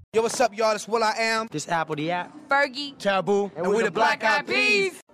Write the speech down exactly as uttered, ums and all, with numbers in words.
Yo, what's up, y'all? It's Will I Am. This Apple the App. Fergie. Taboo. And, and we're the Black Eyed Peas.